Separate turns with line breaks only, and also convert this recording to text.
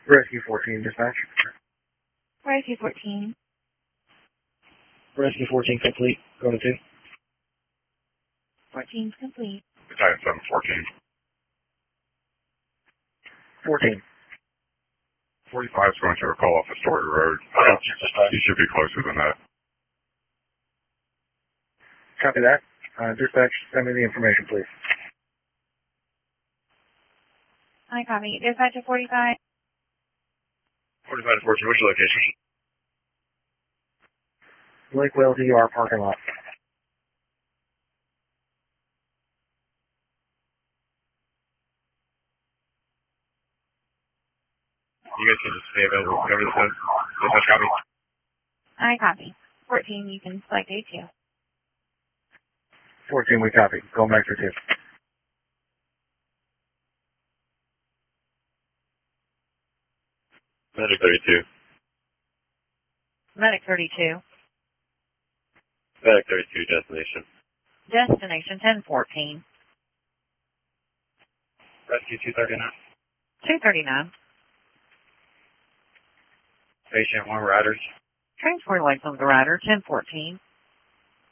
Rescue 14, dispatch.
Rescue 14.
Rescue 14 complete. Go to 2.
14's complete.
Battalion 714.
14.
45 is going to a call off Astoria Road. You should be closer than that.
Copy that. Dispatch, send me the information, please.
I copy. Dispatch to 45.
45 to 14, what's your location?
Lakewell DR parking lot.
You guys can just stay available. Whatever this says. Dispatch copy.
I copy. 14, you can select A2.
14, we copy. Going back to 2.
Medic 32.
Medic 32.
Medic 32, destination.
Destination 1014.
Rescue 239.
239.
Patient 1 riders.
Transport license of the rider 1014.